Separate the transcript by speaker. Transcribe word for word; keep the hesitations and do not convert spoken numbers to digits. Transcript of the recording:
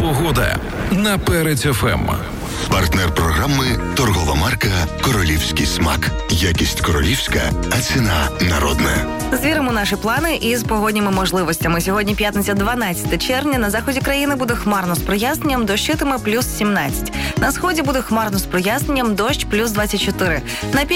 Speaker 1: Погода на Перець еф ем.
Speaker 2: Партнер програми торгова марка «Королівський смак». Якість королівська, а ціна народна.
Speaker 3: Звіримо наші плани із погодніми можливостями. Сьогодні п'ятниця, дванадцяте червня. На заході країни буде хмарно з проясненням, дощитиме плюс сімнадцять. На сході буде хмарно з проясненням, дощ плюс двадцять чотири. На